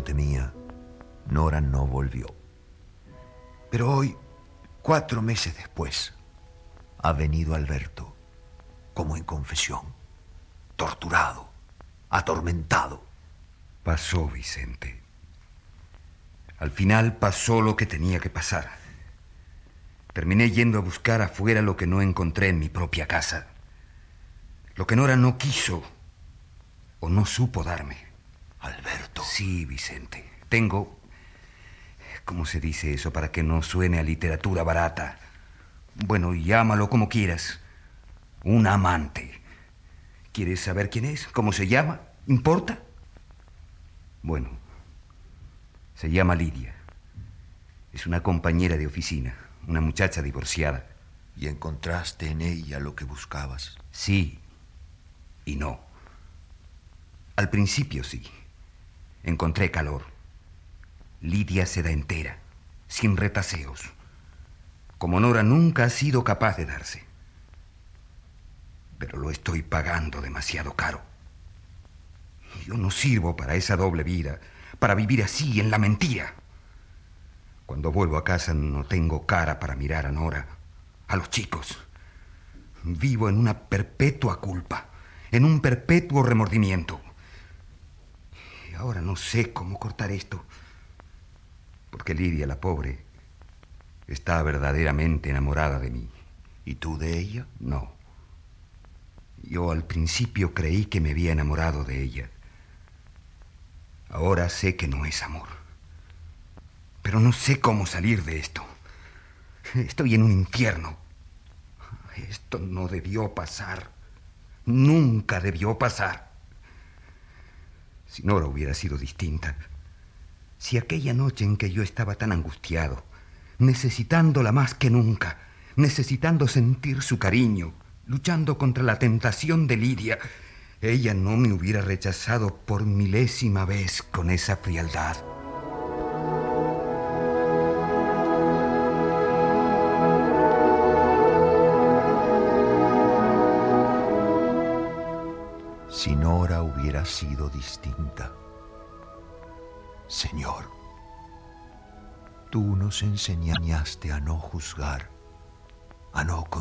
temía, Nora no volvió. Pero hoy, 4 meses después, ha venido Alberto, como en confesión, torturado, atormentado. Pasó, Vicente. Al final pasó lo que tenía que pasar. Terminé yendo a buscar afuera lo que no encontré en mi propia casa. Lo que Nora no quiso o no supo darme. Alberto. Sí, Vicente. Tengo... ¿Cómo se dice eso para que no suene a literatura barata? Bueno, llámalo como quieras. Un amante. ¿Quieres saber quién es? ¿Cómo se llama? ¿Importa? Bueno, se llama Lidia. Es una compañera de oficina, una muchacha divorciada. ¿Y encontraste en ella lo que buscabas? Sí y no. Al principio sí. Encontré calor. Lidia se da entera, sin retaseos, como Nora nunca ha sido capaz de darse. Pero lo estoy pagando demasiado caro. Yo no sirvo para esa doble vida, para vivir así, en la mentira. Cuando vuelvo a casa no tengo cara para mirar a Nora, a los chicos. Vivo en una perpetua culpa, en un perpetuo remordimiento. Y ahora no sé cómo cortar esto. Porque Lidia, la pobre, está verdaderamente enamorada de mí. ¿Y tú de ella? No. Yo al principio creí que me había enamorado de ella. Ahora sé que no es amor. Pero no sé cómo salir de esto. Estoy en un infierno. Esto no debió pasar. Nunca debió pasar. Si Nora hubiera sido distinta... Si aquella noche en que yo estaba tan angustiado, necesitándola más que nunca, necesitando sentir su cariño, luchando contra la tentación de Lidia, ella no me hubiera rechazado por milésima vez con esa frialdad. Si Nora hubiera sido distinta. Señor, tú nos enseñaste a no juzgar, a no